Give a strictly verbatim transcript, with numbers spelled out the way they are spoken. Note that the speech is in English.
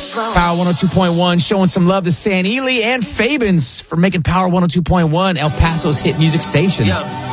Power one oh two point one showing some love to San Ely and Fabens for making Power one oh two point one El Paso's hit music station. Yeah.